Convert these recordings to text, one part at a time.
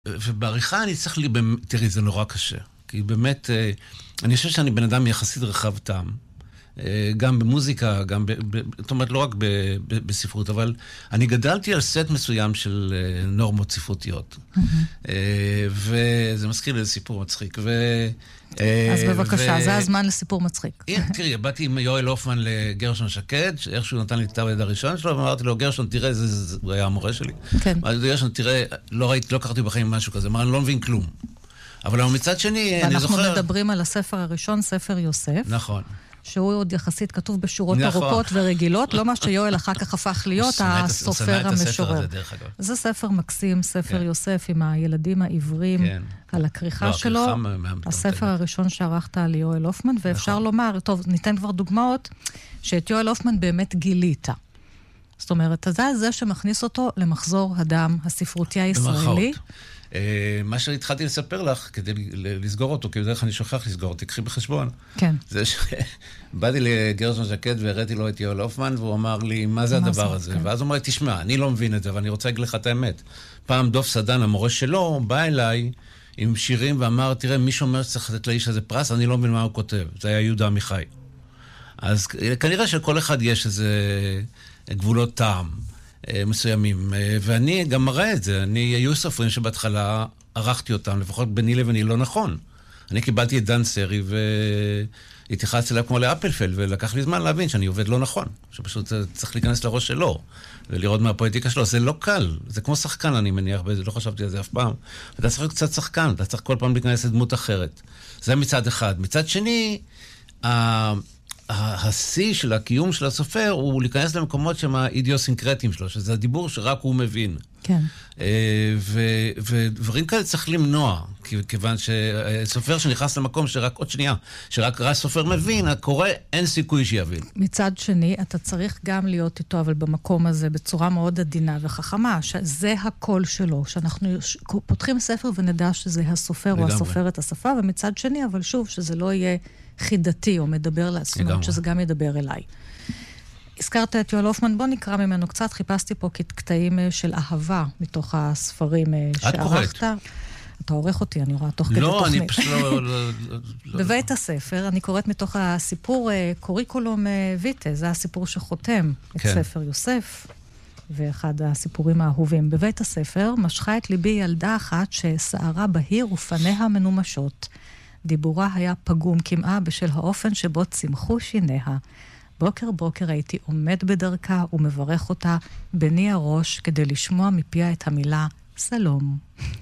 ובעריכה אני צריך תראי, זה נורא קשה. כי באמת, אני חושב שאני בן אדם יחסית רחב טעם. גם במוזיקה, גם זאת אומרת, לא רק בספרות, אבל אני גדלתי על סט מסוים של נורמות ספרותיות. וזה מזכיר לי סיפור מצחיק. אז בבקשה, זה הזמן לסיפור מצחיק. תראי, באתי עם יואל הופמן לגרשון שקד, שאיכשהו נתן לי כתב היד הראשון שלו, ואמרתי לו, גרשון, תראה, זה היה המורה שלי. כן. גרשון, תראה, לא קראתי בחיים משהו כזה, אמר, אני לא מבין כלום. אבל מצד שני, אני זוכר... ואנחנו מדברים על הספר הראשון, ספר יוסף. נכון. שהוא עוד יחסית כתוב בשורות ארוכות ורגילות, לא מה שיואל אחר כך הפך להיות הסופר המשורר. זה ספר מקסים, ספר יוסף עם הילדים העברים על הכריכה שלו. הספר הראשון שערכת על יואל הופמן, ואפשר לומר, טוב, ניתן כבר דוגמאות, שאת יואל הופמן באמת גילית. זאת אומרת, זה שמכניס אותו למחזור הדם הספרותי הישראלי. מה שהתחלתי לספר לך, כדי לסגור אותו, כי בדרך אני שוכח לסגור, תקחי בחשבון. כן. זה שבאתי לגרשון שקד והראיתי לו את יואל הופמן, והוא אמר לי, מה זה הדבר הזה? ואז הוא אמר לי, תשמע, אני לא מבין את זה, ואני רוצה להגיד לך את האמת. פעם דוב סדן, המורה שלו, בא אליי עם שירים ואמר, תראה, מישהו אומר שצריך לתת לאיש הזה פרס, אני לא מבין מה הוא כותב. זה היה יהודה עמיחי. אז כנראה שכל אחד יש איזה גבולות טעם. מסוימים, ואני גם מראה את זה. היו סופרים שבהתחלה ערכתי אותם, לפחות ביני לביני לא נכון. אני קיבלתי את דן סרי והתייחסתי אליו כמו לאפלפלד, ולקח לי זמן להבין שאני עובד לא נכון, שפשוט צריך להיכנס לראש שלו, ולראות מהפואטיקה שלו. זה לא קל, זה כמו שחקן אני מניח, לא חשבתי על זה אף פעם. אתה צריך להיות קצת שחקן, אתה צריך כל פעם להיכנס לדמות אחרת. זה מצד אחד. מצד שני, השיא של הקיום של הסופר הוא להיכנס למקומות שהם האידיוסינקרטיים שלו, שזה הדיבור שרק הוא מבין. כן. ודברים כאלה צריך למנוע, כיוון שסופר שנכנס למקום שרק עוד שנייה, שרק סופר מבין, הקורא אין סיכוי שיבין. מצד שני, אתה צריך גם להיות איתו, אבל במקום הזה, בצורה מאוד עדינה וחכמה, שזה הקול שלו, שאנחנו פותחים ספר ונדע שזה הסופר או הסופרת השפה, ומצד שני, אבל שוב, שזה לא יהיה חידתי או מדבר לעצמות, שזה גם ידבר אליי. הזכרת את יואל הופמן, בוא נקרא ממנו קצת, חיפשתי פה קטעים של אהבה מתוך הספרים שערכת. אתה עורך אותי, אני רואה תוך כדי תוכנית. לא, אני פשוט לא... בבית הספר, אני קוראת מתוך הסיפור קוריקולום ויטה, זה הסיפור שחותם את ספר יוסף, ואחד הסיפורים האהובים. בבית הספר משכה את ליבי ילדה אחת ששערה בהיר ופניה מנומשות. דיבורה היה פגום כמעה בשל האופן שבו צמחו שיניה. בוקר בוקר הייתי עומד בדרכה ומברך אותה בני הראש כדי לשמוע מפיה את המילה סלום.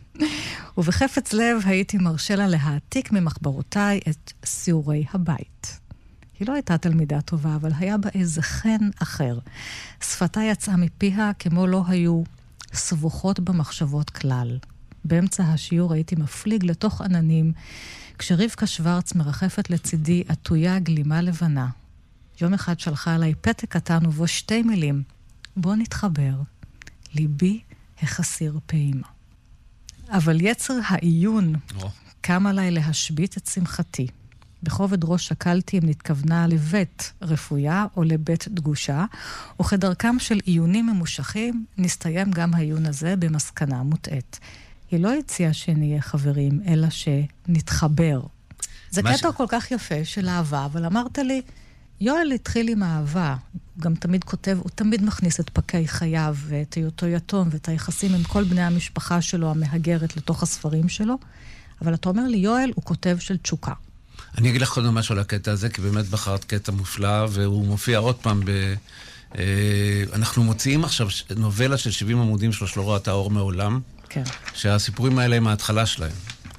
ובחפץ לב הייתי מרשה לה להעתיק ממחברותיי את סיורי הבית. היא לא הייתה תלמידה טובה, אבל היה בה איזה חן אחר. שפתה יצאה מפיה כמו לא היו סבוכות במחשבות כלל. באמצע השיעור הייתי מפליג לתוך עננים, כשרבקה שוורץ מרחפת לצידי עטויה גלימה לבנה. יום אחד שלחה עליי פתק קטן ובו 2 מילים. בוא נתחבר. ליבי החסיר פעימה. אבל יצר העיון קם עליי להשבית את שמחתי. בכובד ראש שקלתי אם נתכוונה לבית רפויה או לבית דגושה, וכדרכם של עיונים ממושכים נסתיים גם העיון הזה במסקנה מוטעת. היא לא הציעה שנהיה חברים, אלא שנתחבר. זה קטע כל כך יפה של אהבה, אבל אמרת לי, יואל התחיל עם אהבה, הוא גם תמיד כותב, הוא תמיד מכניס את פקי חייו, ואת היותו יתום, ואת היחסים עם כל בני המשפחה שלו, המהגרת לתוך הספרים שלו, אבל אתה אומר לי, יואל הוא כותב של תשוקה. אני אגיד לך קודם משהו על הקטע הזה, כי באמת בחרת קטע מופלא, והוא מופיע עוד פעם אנחנו מוציאים עכשיו נובלה של 70 עמודים שלו, שלא רואה את האור מעולם, כן. שהסיפורים האלה הם ההתחלה שלהם.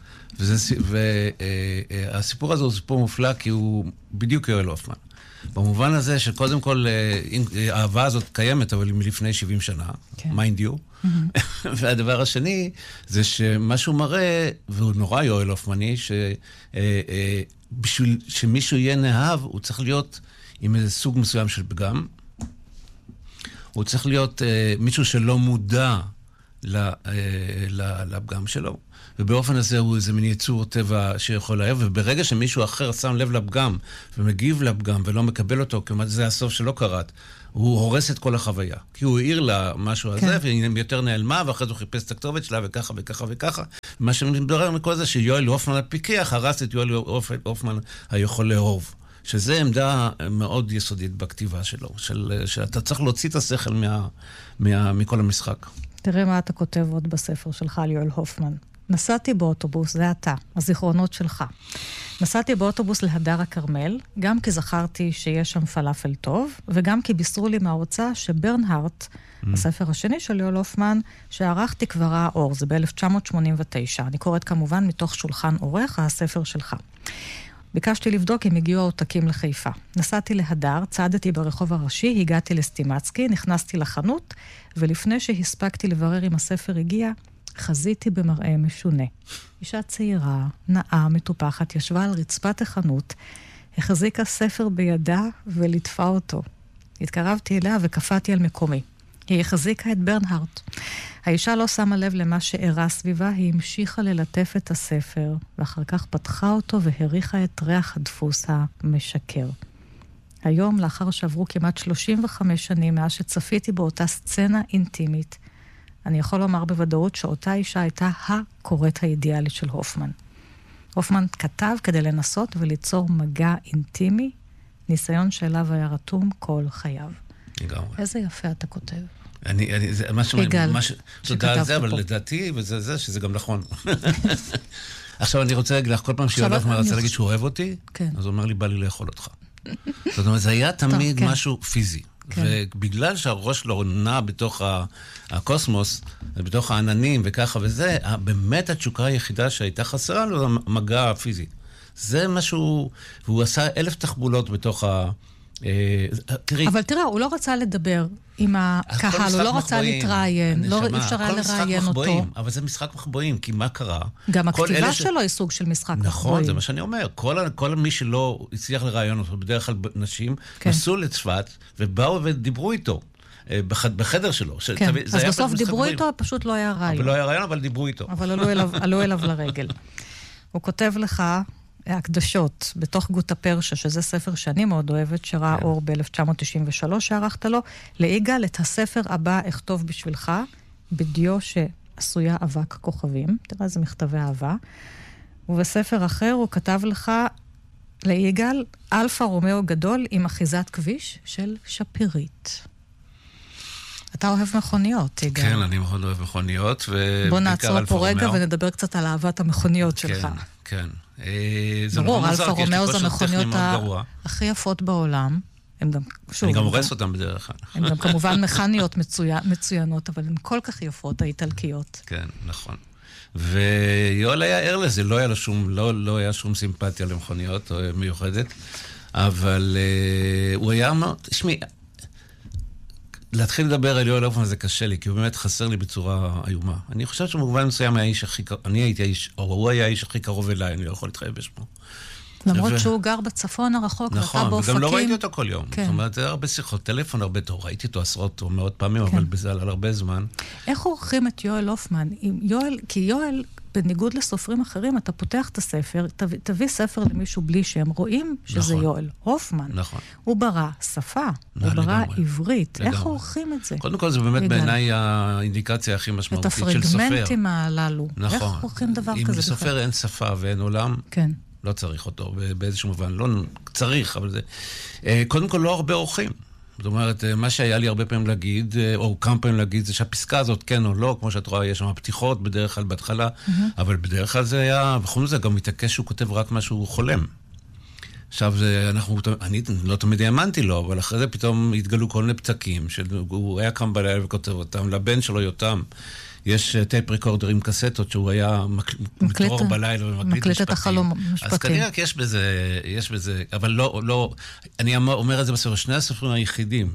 והסיפור הזה הוא סיפור מופלא, כי הוא בדיוק יואל הופמן. במובן הזה שקודם כל, האהבה הזאת קיימת, אבל היא מלפני 70 שנה, mind you. והדבר השני, זה שמשהו מראה, והוא נורא יואל הופמני, שבשביל שמישהו יהיה נאהב, הוא צריך להיות עם איזה סוג מסוים של פגם. הוא צריך להיות מישהו שלא מודע לפגם שלו. ובאופן הזה הוא איזה מין יצור טבע שיכול לאהב, וברגע שמישהו אחר שם לב לפגם, ומגיב לפגם, ולא מקבל אותו, כמעט זה הסוף שלא קראת, הוא הורס את כל החוויה. כי הוא העיר לה משהו הזה, והיא יותר נעלמה, ואחרי זה הוא חיפש את הכתובת שלה, וככה וככה וככה. מה שמדבר מכל זה, שיואל הופמן הפיקח, הרס את יואל הופמן היכול לאהוב. שזו עמדה מאוד יסודית בכתיבה שלו, שאתה צריך להוציא את השכל מכל המשחק. תראה מה אתה כותב עוד בספר שלך על יואל הופמן. נסעתי באוטובוס, זה אתה, הזיכרונות שלך. נסעתי באוטובוס להדר הכרמל, גם כי זכרתי שיש שם פלאפל טוב, וגם כי בישרו לי מההוצאה שברנהארט, הספר השני של יואל הופמן, שערכתי כבר ראה אור, זה ב-1989. אני קוראת כמובן מתוך שולחן עורך, הספר שלך. ביקשתי לבדוק אם הגיעו העותקים לחיפה. נסעתי להדר, צעדתי ברחוב הראשי, הגעתי לסטימצקי, נכנסתי לחנות, ולפני שהספקתי לברר אם הספר הגיע, חזיתי במראה משונה. אישה צעירה, נאה, מטופחת, ישבה על רצפת החנות, החזיקה ספר בידה ולטפה אותו. התקרבתי אליה וקפאתי על מקומי. היא החזיקה את ברנהארט. האישה לא שמה לב למה שאירע סביבה, היא המשיכה ללטף את הספר, ואחר כך פתחה אותו והריחה את ריח הדפוס המשקר. היום, לאחר שעברו כמעט 35 שנים מאז שצפיתי באותה סצנה אינטימית, אני יכול לומר בוודאות שאותה אישה הייתה הקוראת האידיאלית של הופמן. הופמן כתב כדי לנסות וליצור מגע אינטימי, ניסיון שאליו היה רתום כל חייו. לגמרי. איזה יפה אתה כותב. זה תודה על זה, אבל לדעתי, וזה זה, שזה גם נכון. עכשיו אני רוצה להגיד לך, כל פעם שיואל הופמן רצה להגיד שהוא אוהב אותי, אז הוא אומר לי, בא לי לאכול אותך. זאת אומרת, זה היה תמיד משהו פיזי. ובגלל שהראש לא נע בתוך הקוסמוס, בתוך העננים וככה וזה, באמת התשוקה היחידה שהייתה חסרה לו, המגע הפיזי. זה משהו, והוא עשה 1000 תחבולות בתוך אבל תראה, הוא לא רצה לדבר עם הקהל, הוא לא רצה להתראיין, לא אפשר היה לראיין אותו. אבל זה משחק מחבואים, כי מה קרה? גם הכתיבה שלו היא סוג של משחק מחבואים. נכון, זה מה שאני אומר. כל מי שלא הצליח לראיין אותו, בדרך כלל נשים, נסעו לצפת, ובאו ודיברו איתו. בחדר שלו. כן, אז בסוף דיברו איתו, פשוט לא היה ראיון. לא היה ראיון, אבל דיברו איתו. אבל עלו אליו לרגל. הוא כותב לך הקדשות בתוך גוטה פרשה, שזה ספר שאני מאוד אוהבת, שראה אור ב-1993 שערכת לו, ליגאל את הספר הבא אכתוב בשבילך, בדיו שעשויה אבק כוכבים, תראה איזה מכתבי אהבה, ובספר אחר הוא כתב לך ליגאל, אלפה רומאו גדול עם אחיזת כביש של שפירית. אתה אוהב מכוניות, יגאל. כן, אני מאוד אוהב מכוניות. בוא נעצור פה רגע ונדבר קצת על אהבת המכוניות שלך. כן. ברור, אלפה רומאו זה המכוניות הכי יפות בעולם. אני גם הורס אותם בדרך כלל. הן גם כמובן מכניות מצוינות, אבל הן כל כך יפות, האיטלקיות. כן, נכון. ויואל היה ער לזה, לא היה שום סימפתיה למכוניות מיוחדת, אבל הוא היה, תשמעי, להתחיל לדבר על יואל הופמן זה קשה לי, כי הוא באמת חסר לי בצורה איומה. אני חושב שבמובן מסוים אני הייתי האיש, או הוא היה האיש הכי קרוב אליי, אני לא יכול להתחייב בשמו. למרות שהוא גר בצפון הרחוק, נכון, וגם לא ראיתי אותו כל יום. זאת אומרת, זה הרבה שיחות, טלפון הרבה טוב, ראיתי אותו עשרות או מאות פעמים, אבל בזה על הרבה זמן. איך עורכים את יואל הופמן? כי יואל, בניגוד לסופרים אחרים, אתה פותח את הספר, תביא ספר למישהו בלי שם, רואים שזה יואל הופמן. נכון. הוא ברא שפה, הוא ברא עברית. איך עורכים את זה? קודם כל, זה באמת בעיניי האינדיקציה הכי משמעותית של סופר. את הפרגמנטים הללו. איך עורכים דבר כזה? אם לסופר אין שפה ואין עולם, כן. לא צריך אותו, באיזשהו מובן. לא צריך, אבל זה... קודם כל, לא הרבה עורכים. זאת אומרת, מה שהיה לי הרבה פעמים להגיד, או כמה פעמים להגיד, זה שהפסקה הזאת כן או לא, כמו שאת רואה, יש שם פתיחות בדרך כלל בהתחלה, אבל בדרך כלל זה היה, בכל זה גם מתעקש שהוא כותב רק מה שהוא חולם. עכשיו, אני לא תמיד האמנתי לו, אבל אחרי זה פתאום התגלו כל מיני פתקים, שהוא היה קם בלילה וכותב אותם, לבן שלו יותם, יש טייפ ריקורדר עם קסטות שהוא היה מתעורר בלילה ומקליט את החלום משפטים. אז כנראה כי יש בזה, אבל לא, אני אומר את זה בספר, שני הספרים היחידים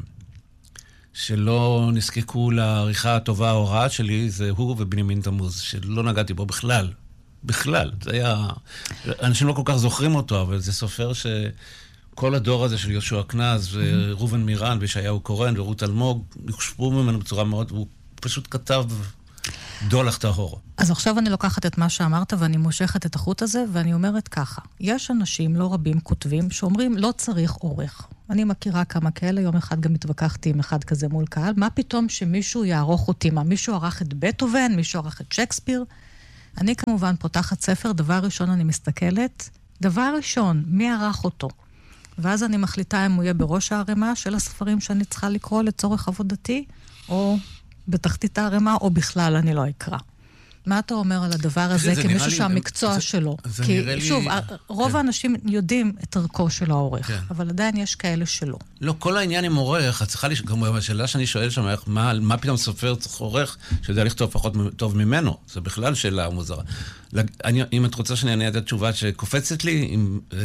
שלא נזקקו לעריכה הטובה או הרעה שלי, זה הוא ובנימין תמוז, שלא נגעתי בו בכלל. זה היה, אנשים לא כל כך זוכרים אותו, אבל זה סופר שכל הדור הזה של יהושע כנז ורובן מירן וישעיהו קורן ורות אלמוג, יושפעו ממנו בצורה מאוד, הוא פשוט כתב דולח טהור. אז עכשיו אני לוקחת את מה שאמרת ואני מושכת את החוט הזה ואני אומרת ככה, יש אנשים לא רבים כותבים שאומרים לא צריך עורך. אני מכירה כמה כאלה, יום אחד גם התווכחתי עם אחד כזה מול קהל, מה פתאום שמישהו יערוך אותי? מה, מישהו ערך את בטהובן, מישהו ערך את שייקספיר? אני כמובן פותחת ספר, דבר ראשון אני מסתכלת, דבר ראשון, מי ערך אותו? ואז אני מחליטה אם הוא יהיה בראש הערימה של הספרים שאני צריכה לקרוא לצורך עבודתי, או בתחתית הערימה, או בכלל אני לא אקרא. מה אתה אומר על הדבר הזה כמישהו שהמקצוע שללו? כי שוב, רוב האנשים יודעים את ערכו של העורך, אבל עדיין יש כאלה שלא. לא, כל העניין עם עורך, את צריכה גם השאלה שאני שואל שם, מה פתאום סופר צריך עורך שיודע לכתוב פחות טוב ממנו? זה בכלל שאלה מוזרה. אם את רוצה שאני אענה את התשובה שקופצת לי,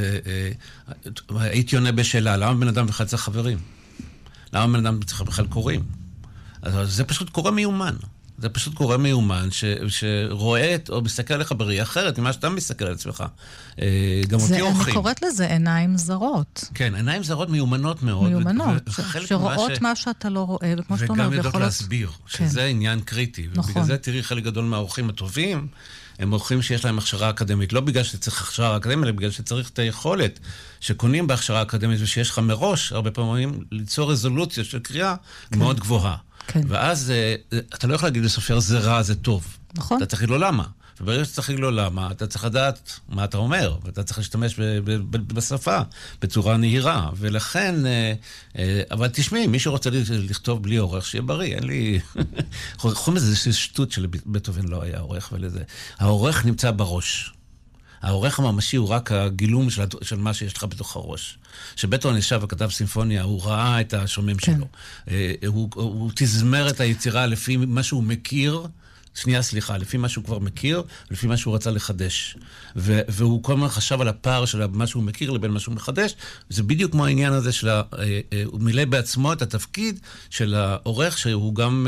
הייתי עונה בשאלה, למה בן אדם בכלל צריך חברים? למה בן אדם צריך בכלל קוראים? אז זה פשוט קורא מיומן. זה פשוט קורא מיומן שרואה או מסתכל עליך בראייה אחרת ממה שאתה מסתכל על עצמך. גם אותי אורחים. אני קוראת לזה עיניים זרות. כן, עיניים זרות מיומנות מאוד. מיומנות, שרואות מה שאתה לא רואה, וכמו שאתה אומר, וגם יודעות להסביר, שזה עניין קריטי. ובגלל זה תראי חלק גדול מהאורחים הטובים, הם אורחים שיש להם הכשרה אקדמית, לא בגלל שצריך הכשרה אקדמית, אלא בגלל שצריך את היכולת שקונים בהכשרה אקדמית, ושיש לך מראש, הרבה פעמים, ליצור רזולוציה של קריאה מאוד גבוהה. כן. ואז אתה לא יכול להגיד לסופר זה רע, זה טוב. נכון. אתה צריך להגיד לו למה. וברגע שאתה צריך להגיד לו למה, אתה צריך לדעת מה אתה אומר, ואתה צריך להשתמש בשפה בצורה נהירה. ולכן, אבל תשמעי, מי שרוצה לכתוב בלי עורך, שיהיה בריא, אין לי... חוץ מזה, זה שטות שלבטהובן לא היה עורך ולזה. העורך נמצא בראש. העורך הממשי הוא רק הגילום של מה שיש לך בתוך הראש. שבטהובן ישב וכתב סימפוניה, הוא ראה את השומעים שלו. הוא תזמר את היצירה לפי מה שהוא מכיר, לפי מה שהוא כבר מכיר, לפי מה שהוא רצה לחדש. והוא כל הזמן חשב על הפער של מה שהוא מכיר לבין מה שהוא מחדש, זה בדיוק כמו העניין הזה הוא מילא בעצמו את התפקיד של העורך, שהוא גם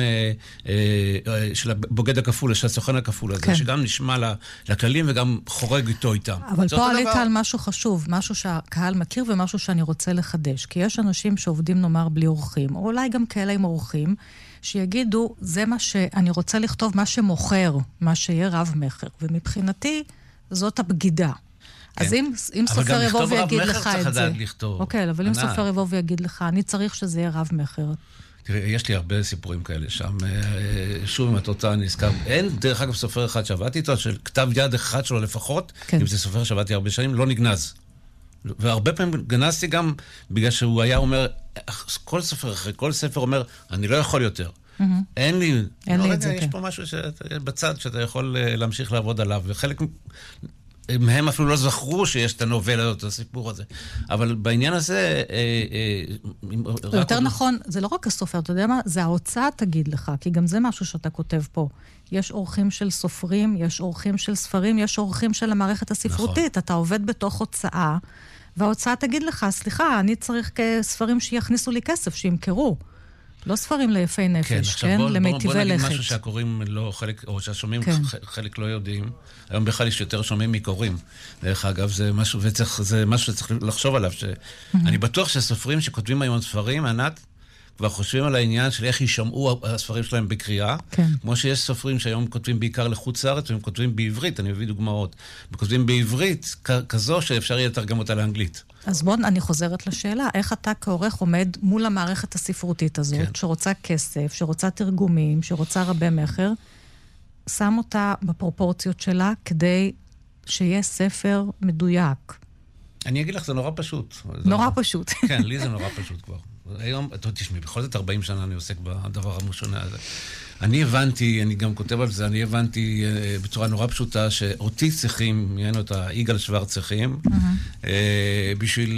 של הבוגד הכפול, של הסוכן הכפול הזה, שגם נשמע לכללים וגם חורג איתם. אבל פה עלית על משהו חשוב, משהו שהקהל מכיר ומשהו שאני רוצה לחדש, כי יש אנשים שעובדים נאמר בלי עורכים, או אולי גם כאלה עם עורכים, שיגידו, זה מה שאני רוצה לכתוב, מה שמוכר, מה שיהיה רב מחר. ומבחינתי, זאת הבגידה. כן. אז אם סופר יבוא ויגיד לך את זה... אוקיי, אבל אם סופר יבוא ויגיד לך, אני צריך שזה יהיה רב מחר. תראה, יש לי הרבה סיפורים כאלה שם. שוב, אם את רוצה, אני אזכר. אין דרך אגב סופר אחד שעבדתי איתו, של כתב יד אחד שלו לפחות, כן. אם זה סופר שעבדתי הרבה שנים, לא נגנז. והרבה פעמים גנזתי גם בגלל שהוא היה אומר, כל ספר אחרי כל ספר אומר, אני לא יכול יותר. אין לי את זה, יש פה משהו בצד שאתה יכול להמשיך לעבוד עליו, וחלק מהם אפילו לא זכרו שיש את הנובלה, את הסיפור הזה. אבל בעניין הזה... יותר נכון, זה לא רק הסופר, אתה יודע מה? זה ההוצאה תגיד לך, כי גם זה משהו שאתה כותב פה. יש אורחים של סופרים, יש אורחים של ספרים, יש אורחים של המערכת הספרותית. אתה עובד בתוך הוצאה, וההוצאה תגיד לך, סליחה, אני צריך ספרים שיכניסו לי כסף, שימכרו. לא ספרים ליפי נפש, כן? למיטיבי לכת. בוא נגיד משהו שהקוראים לא חלק, או שהשומעים חלק לא יודעים. היום בכלל יש יותר שומעים מקוראים. דרך אגב, זה משהו שצריך לחשוב עליו. אני בטוח שהסופרים שכותבים היום ספרים, ענת, כבר חושבים על העניין של איך יישמעו הספרים שלהם בקריאה. כמו שיש סופרים שהיום כותבים בעיקר לחוץ לארץ, והם כותבים בעברית, אני מביא דוגמאות. וכותבים בעברית כזו שאפשר יהיה לתרגם אותה לאנגלית. אז בוא, אני חוזרת לשאלה, איך אתה כעורך עומד מול המערכת הספרותית הזאת, כן. שרוצה כסף, שרוצה תרגומים, שרוצה רבי מחר, שם אותה בפרופורציות שלה כדי שיהיה ספר מדויק. אני אגיד לך, זה נורא פשוט. נורא פשוט. כן, לי זה נורא פשוט כבר. היום, תשמעי, בכל זאת 40 שנה אני עוסק בדבר המשונה הזה. אני הבנתי, אני גם כותב על זה, אני הבנתי בצורה נורא פשוטה שאותי צריכים, יענו את היגאל שוורץ צריכים, בשביל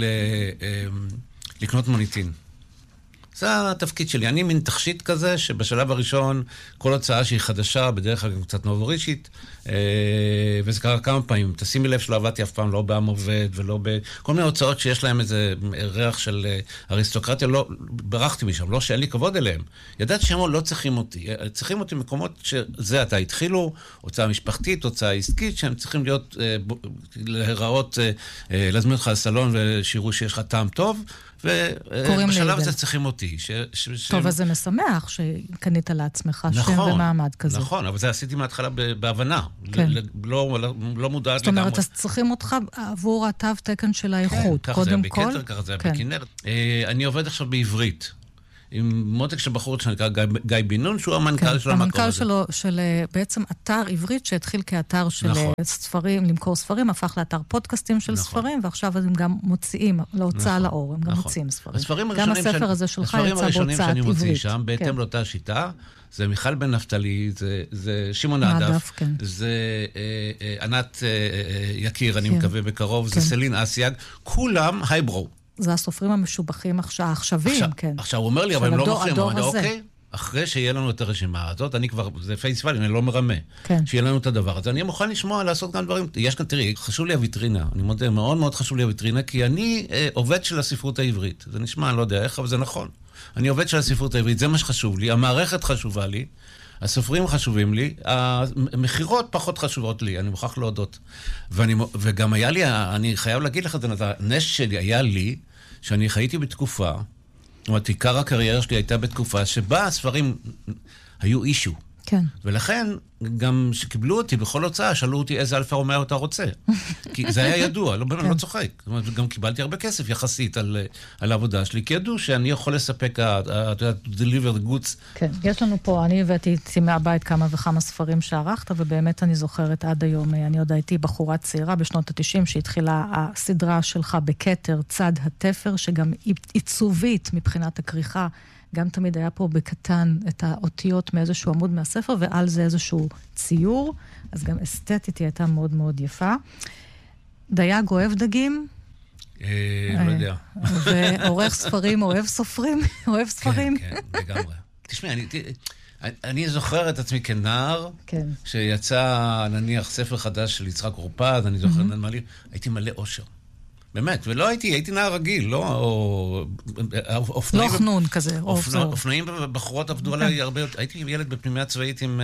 לקנות מוניטין. זה התפקיד שלי. אני מין תכשיט כזה, שבשלב הראשון, כל הוצאה שהיא חדשה, בדרך כלל גם קצת נובורישית, וזה קרה כמה פעמים. תשימי לב שלא עבדתי אף פעם, לא בעם עובד, ולא כל מיני הוצאות שיש להם איזה ריח של אריסטוקרטיה, לא, ברחתי משם, לא שאין לי כבוד אליהם. ידעתי שהם לא צריכים אותי. צריכים אותי מקומות שזה אתה התחילו, הוצאה משפחתית, הוצאה עסקית, שהם צריכים להיות, להיראות, להזמין אותך לסלון, ושיראו שיש לך טעם טוב, ובשלב הזה צריכים אותי. אותי. טוב, אז זה משמח שקנית לעצמך שם ומעמד כזה. נכון, אבל זה עשיתי מההתחלה בהבנה. לא מודעת זאת אומרת, אז צריכים אותך עבור התו תקן של האיכות. ככה זה היה בכתר, ככה זה היה בכנרת. אני עובד עכשיו בעברית. עם מותק של בחור שנקרא גיא בינון, שהוא המנכ"ל של המקום הזה. המנכ"ל שלו, של בעצם אתר עברית, שהתחיל כאתר של ספרים, למכור ספרים, הפך לאתר פודקאסטים של ספרים, ועכשיו הם גם מוציאים להוצאה לאור, הם גם מוציאים ספרים. גם הספר הזה שלך יצא בהוצאת עברית. שם, בהתאם לאותה שיטה, זה מיכל בן נפתלי, זה שמעון עדף, זה ענת יקיר, אני מקווה בקרוב, זה סלין אסיאג, כולם הייברו. זה הסופרים המשובחים העכשוויים, כן. עכשיו הוא אומר לי, אבל הם לא מוכרים, הוא אומר, אוקיי, אחרי שיהיה לנו את הרשימה הזאת, אני כבר, זה פייסבל, אני לא מרמה, שיהיה לנו את הדבר הזה, אני מוכן לשמוע, לעשות גם דברים, יש כאן, תראי, חשוב לי הוויטרינה, אני מודה, מאוד מאוד חשוב לי הוויטרינה, כי אני עובד של הספרות העברית, זה נשמע, אני לא יודע איך, אבל זה נכון. אני עובד של הספרות העברית, זה מה שחשוב לי, המערכת חשובה לי, הסופרים חשובים לי, המחירות פחות חשובות לי, אני מוכרח להודות. וגם היה לי, אני חייב להגיד לך, הנס שלי היה לי, שאני חייתי בתקופה, זאת אומרת, עיקר הקריירה שלי הייתה בתקופה, שבה הספרים היו אישו. כן. ולכן, גם שקיבלו אותי בכל הוצאה, שאלו אותי איזה אלפה אומר אתה רוצה. כי זה היה ידוע, לא צוחק. זאת אומרת, גם קיבלתי הרבה כסף יחסית על העבודה שלי, כי ידעו שאני יכול לספק, deliver the goods. כן, יש לנו פה, אני הבאתי מהבית כמה וכמה ספרים שערכת, ובאמת אני זוכרת עד היום, אני עוד הייתי בחורה צעירה בשנות ה-90, שהתחילה הסדרה שלך בכתר, צד התפר, שגם עיצובית מבחינת הכריכה, גם תמיד היה פה בקטן את האותיות מאיזשהו עמוד מהספר, ועל זה איזשהו ציור, אז גם אסתטית היא הייתה מאוד מאוד יפה. דייג אוהב דגים? לא יודע. ועורך ספרים אוהב סופרים? אוהב ספרים? כן, כן, לגמרי. תשמעי, אני זוכר את עצמי כנער, שיצא נניח ספר חדש של יצחק אורפז, אני זוכר, הייתי מלא אושר. באמת, ולא הייתי נער רגיל, לא חנון כזה. אופנועים ובחורות עבדו עליי הרבה יותר. הייתי ילד בפנימיה צבאית עם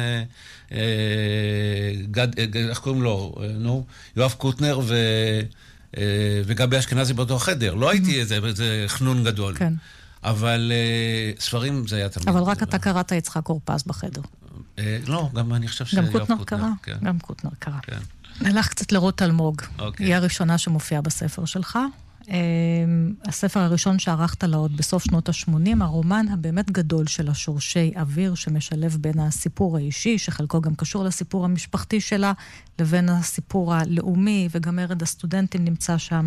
איך קוראים לו? יואב קוטנר וגבי אשכנזי באותו חדר. לא הייתי איזה חנון גדול. אבל ספרים זה היה תמיד. אבל רק אתה קראת יצחק אורפז בחדר. לא, גם אני חושב שיואב קוטנר. גם קוטנר קרא. נלך קצת לרות אלמוג. היא הראשונה שמופיעה בספר שלך. הספר הראשון שערכת לה עוד בסוף שנות ה-80, הרומן הבאמת גדול של השורשי אוויר, שמשלב בין הסיפור האישי, שחלקו גם קשור לסיפור המשפחתי שלה, לבין הסיפור הלאומי, וגם מרד הסטודנטים נמצא שם.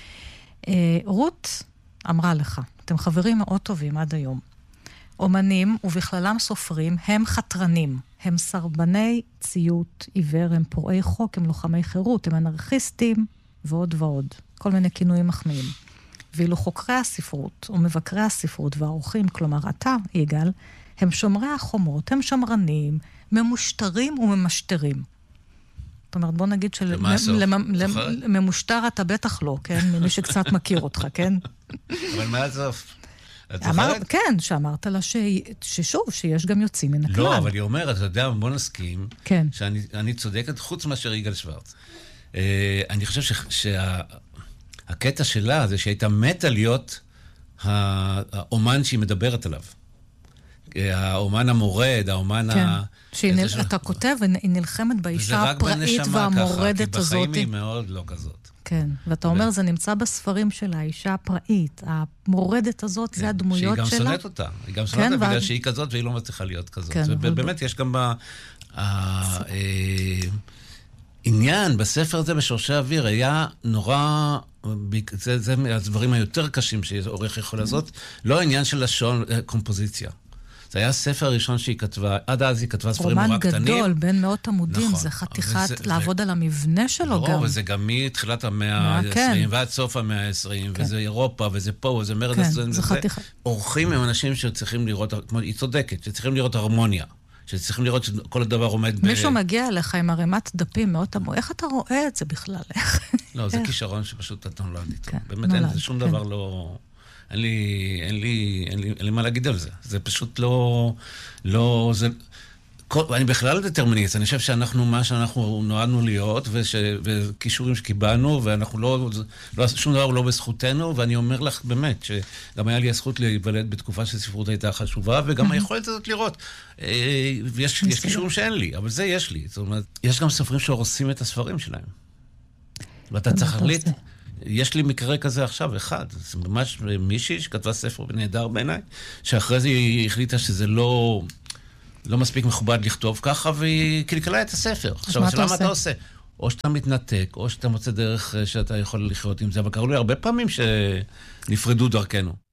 רות אמרה לך, אתם חברים מאוד טובים עד היום. אומנים, ובכללם סופרים, הם חתרנים. הם סרבני ציות עיוור, הם פורעי חוק, הם לוחמי חירות, הם אנרכיסטים ועוד ועוד. כל מיני כינויים מחמיאים. ואילו חוקרי הספרות ומבקרי הספרות והעורכים, כלומר אתה, יגאל, הם שומרי החומות, הם שמרנים, ממושטרים וממשטרים. זאת אומרת, בוא נגיד ממושטר אתה בטח לא, כן? ממי שקצת מכיר אותך, כן? אבל מה הסוף? כן, שאמרת לה ששוב, שיש גם יוצאים מן הכלל. לא, אבל היא אומרת, אתה יודע, בוא נסכים, שאני צודקת חוץ מאשר יגאל שוורץ. אני חושב שהקטע שלה זה שהייתה מתה להיות האומן שהיא מדברת עליו. האומן המורד, האומן אתה כותב, היא נלחמת באישה הפראית והמורדת הזאת. כי בחיים היא מאוד לא כזאת. כן, ואתה אומר, זה נמצא בספרים שלה, האישה הפראית, המורדת הזאת, זה הדמויות שלה. שהיא גם שונאת אותה. היא גם שונאת אותה בגלל שהיא כזאת, והיא לא מצליחה להיות כזאת. ובאמת יש גם העניין בספר הזה, בשורשי האוויר, היה נורא, זה מהדברים היותר קשים שעורך יכול לעשות, לא העניין של לשון, קומפוזיציה. זה היה הספר הראשון שהיא כתבה, עד אז היא כתבה ספרים נורא קטנים. רומן גדול, בין מאות עמודים, זה חתיכת לעבוד על המבנה שלו גם. וזה גם מתחילת המאה ה-20 ועד סוף המאה ה-20, וזה אירופה, וזה פה, וזה מרד הסטודנט, וזה אורחים הם אנשים שצריכים לראות, כמו היא צודקת, שצריכים לראות הרמוניה, שצריכים לראות שכל הדבר עומד מישהו מגיע אליך עם ערימת דפים מאוד תמו, איך אתה רואה את זה בכלל? לא, זה כישרון שפשוט אתה נולד איתו. באמת אין, זה שום דבר לא... אין לי מה להגיד על זה. זה פשוט לא, זה, אני בכלל דטרמיניסט, אני חושב שאנחנו מה שאנחנו נועדנו להיות, וכישורים שקיבלנו, ואנחנו לא, שום דבר לא בזכותנו, ואני אומר לך באמת, שגם היה לי הזכות להיוולד בתקופה שספרות הייתה חשובה, וגם היכולת הזאת לראות. יש כישורים שאין לי, אבל זה יש לי. זאת אומרת, יש גם סופרים שהורסים את הספרים שלהם. ואתה צריך להחליט, יש לי מקרה כזה עכשיו, אחד. זה ממש מישהי שכתבה ספר נהדר בעיניי, שאחרי זה היא החליטה שזה לא מספיק מכובד לכתוב ככה, והיא קלקלה את הספר. עכשיו, למה אתה עושה? או שאתה מתנתק, או שאתה מוצא דרך שאתה יכול לחיות עם זה, אבל קראו לי הרבה פעמים שנפרדו דרכנו.